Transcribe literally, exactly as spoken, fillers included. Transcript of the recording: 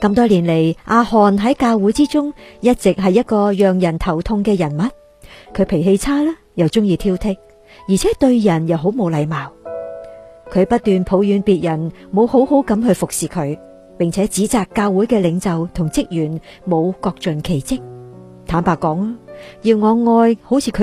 咁多年嚟，阿漢喺教會之中一直係一個讓人頭痛嘅人物。佢脾氣差啦，又中意挑剔，而且對人又好冇禮貌。佢不斷抱怨別人冇好好咁去服侍佢，並且指責教會嘅領袖同職員冇各盡其職。坦白講啊，要我愛好似佢